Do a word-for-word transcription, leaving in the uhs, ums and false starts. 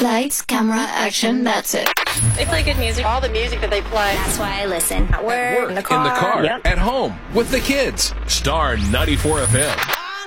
Lights, camera, action, that's it. They play good music. All the music that they play. That's why I listen. At work, At work, in the car. in the car, Yep. at home, with the kids. Star ninety-four F M.